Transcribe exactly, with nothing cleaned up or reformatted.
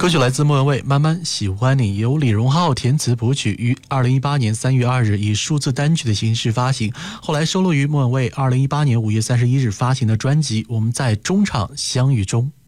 歌曲来自莫文蔚《慢慢喜欢你》，由李荣浩填词谱曲，于二零一八年三月二日以数字单曲的形式发行，后来收录于莫文蔚二零一八年五月三十一日发行的专辑《我们在中场相遇中》。